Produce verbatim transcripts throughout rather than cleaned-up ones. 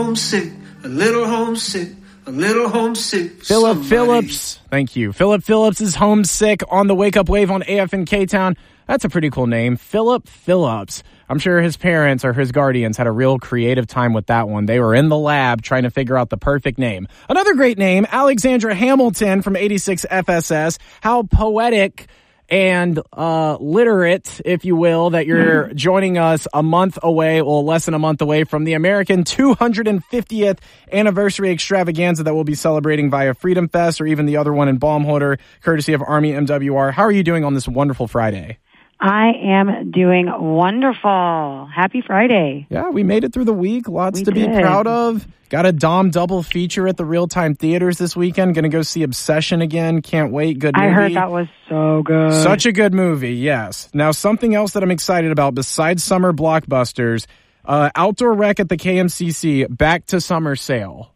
homesick, a little homesick, a little homesick. Philip Phillips. Thank you. Philip Phillips is homesick on the Wake Up Wave on A F N K-Town. That's a pretty cool name. Philip Phillips. I'm sure his parents or his guardians had a real creative time with that one. They were in the lab trying to figure out the perfect name. Another great name, Alexandra Hamilton from eighty-six F S S. How poetic and uh, literate, if you will, that you're joining us a month away, well, less than a month away from the American two hundred fiftieth anniversary extravaganza that we'll be celebrating via Freedom Fest or even the other one in Baumholder, courtesy of Army M W R. How are you doing on this wonderful Friday? I am doing wonderful. Happy Friday. Yeah, we made it through the week. Lots we to did. be proud of. Got a Dom double feature at the Real Time Theaters this weekend. Going to go see Obsession again. Can't wait. Good movie. I heard that was so good. Such a good movie, yes. Now, something else that I'm excited about besides summer blockbusters, uh, Outdoor Rec at the K M C C, back to summer sale.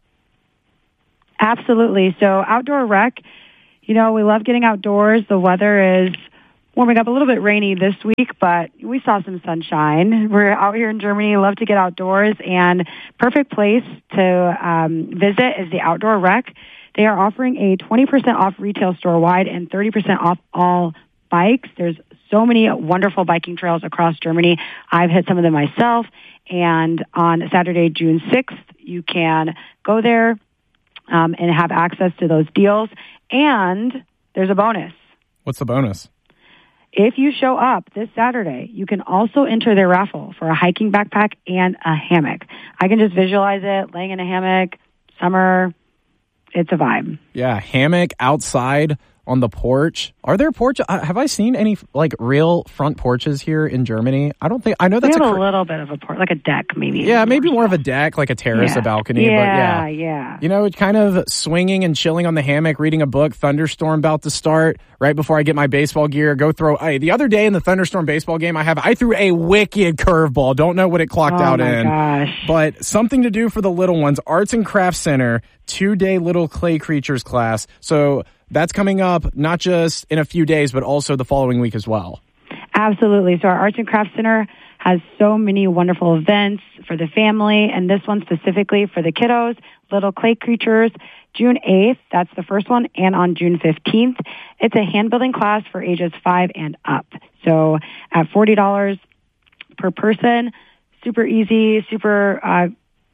Absolutely. So Outdoor Rec, you know, we love getting outdoors. The weather is warming up, a little bit rainy this week, but we saw some sunshine. We're out here in Germany, love to get outdoors, and perfect place to um, visit is the Outdoor Rec. They are offering a twenty percent off retail store-wide and thirty percent off all bikes. There's so many wonderful biking trails across Germany. I've hit some of them myself, and on Saturday, June sixth, you can go there um, and have access to those deals. And there's a bonus. What's the bonus? If you show up this Saturday, you can also enter their raffle for a hiking backpack and a hammock. I can just visualize it, laying in a hammock, summer. It's a vibe. Yeah, hammock outside on the porch. Are there porches? Have I seen any like real front porches here in Germany? I don't think. I know that's we have a, a little bit of a porch, like a deck, maybe. Yeah, maybe more of a deck, like a terrace, yeah. a balcony. Yeah, but yeah, yeah. You know, kind of swinging and chilling on the hammock, reading a book. Thunderstorm about to start. Right before I get my baseball gear, go throw. Hey, the other day in the thunderstorm baseball game I have, I threw a wicked curveball. Don't know what it clocked oh out my in. Gosh. But something to do for the little ones. Arts and Crafts Center, two-day little clay creatures class. So that's coming up not just in a few days, but also the following week as well. Absolutely. So our Arts and Crafts Center has so many wonderful events for the family, and this one specifically for the kiddos, little clay creatures. June eighth, that's the first one, and on June fifteenth, it's a hand-building class for ages five and up. So at forty dollars per person, super easy, super uh,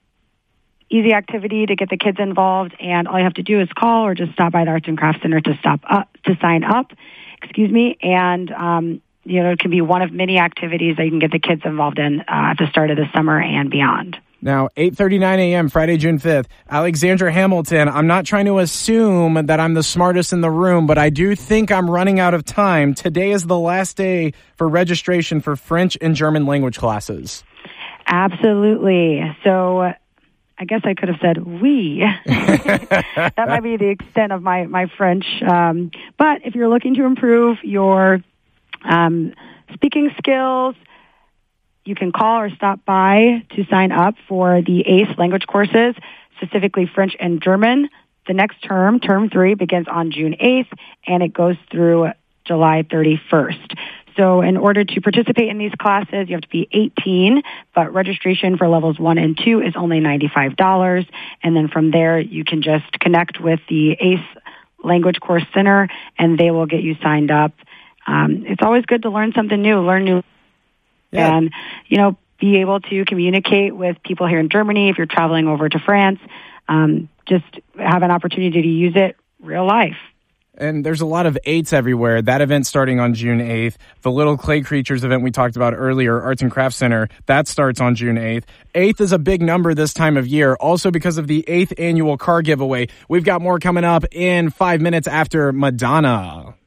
easy activity to get the kids involved, and all you have to do is call or just stop by the Arts and Crafts Center to stop up, to sign up, excuse me, and um, you know, it can be one of many activities that you can get the kids involved in uh, at the start of the summer and beyond. Now, eight thirty-nine a.m., Friday, June fifth, Alexandra Hamilton. I'm not trying to assume that I'm the smartest in the room, but I do think I'm running out of time. Today is the last day for registration for French and German language classes. Absolutely. So I guess I could have said we. That might be the extent of my, my French. Um, but if you're looking to improve your um, speaking skills, you can call or stop by to sign up for the A C E language courses, specifically French and German. The next term, term three, begins on June eighth, and it goes through July thirty-first. So in order to participate in these classes, you have to be eighteen, but registration for levels one and two is only ninety-five dollars. And then from there, you can just connect with the A C E Language Course Center, and they will get you signed up. Um, it's always good to learn something new, learn new, yeah. and, you know, be able to communicate with people here in Germany if you're traveling over to France. Um, just have an opportunity to use it real life. And there's a lot of eights everywhere. That event starting on June eighth. The Little Clay Creatures event we talked about earlier, Arts and Crafts Center, that starts on June eighth. eighth is a big number this time of year, also because of the eighth annual car giveaway. We've got more coming up in five minutes after Madonna.